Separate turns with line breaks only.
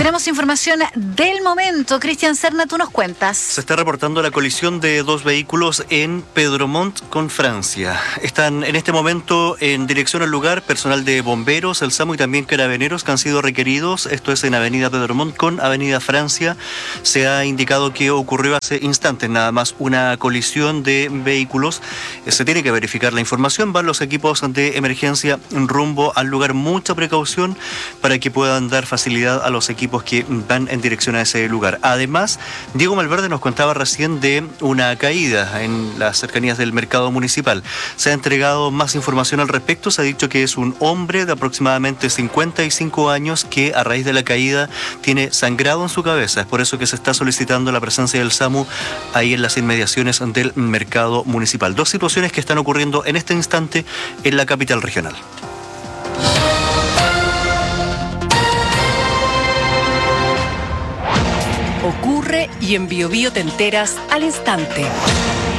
Tenemos información del momento. Cristian Serna, tú nos cuentas.
Se está reportando la colisión de dos vehículos en Pedromont con Francia. Están en este momento en dirección al lugar personal de bomberos, el SAMU y también carabineros que han sido requeridos. Esto es en Avenida Pedromont con Avenida Francia. Se ha indicado que ocurrió hace instantes nada más una colisión de vehículos. Se tiene que verificar la información. Van los equipos de emergencia rumbo al lugar. Mucha precaución para que puedan dar facilidad a los equipos que van en dirección a ese lugar. Además, Diego Malverde nos contaba recién de una caída en las cercanías del mercado municipal. Se ha entregado más información al respecto. Se ha dicho que es un hombre de aproximadamente 55 años que a raíz de la caída tiene sangrado en su cabeza. Es por eso que se está solicitando la presencia del SAMU ahí en las inmediaciones del mercado municipal. Dos situaciones que están ocurriendo en este instante en la capital regional.
Ocurre y en Biobío te enteras al instante.